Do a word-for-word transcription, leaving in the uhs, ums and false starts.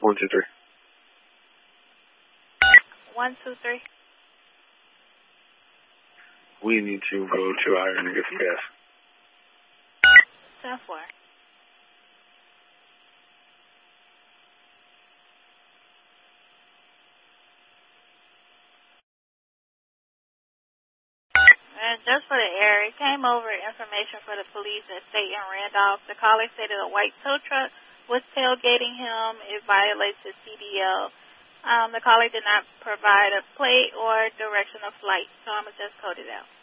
One, two, three. One, two, three. We need to go to Iron and get some gas. ten four. And just for the air, it came over information for the police at State and Randolph. The caller stated a white tow truck was tailgating him. It violates his C D L. Um, the caller did not provide a plate or direction of flight, so I'm going to just code it out.